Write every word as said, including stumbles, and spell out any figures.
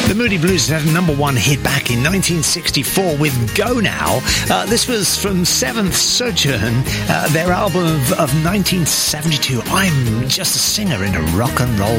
The Moody Blues had a number one hit back in nineteen sixty-four with Go Now. Uh, this was from Seventh Sojourn, uh, their album of, of nineteen seventy-two. I'm Just a Singer in a Rock and Roll